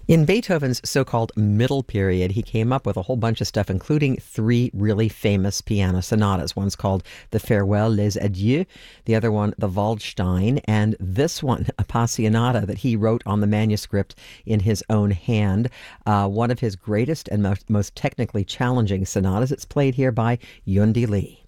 In Beethoven's so-called middle period, he came up with a whole bunch of stuff, including three really famous piano sonatas. One's called The Farewell, Les Adieux, the other one, The Waldstein, and this one, Appassionata, that he wrote on the manuscript in his own hand. One of his greatest and most technically challenging sonatas. It's played here by Yundi Lee.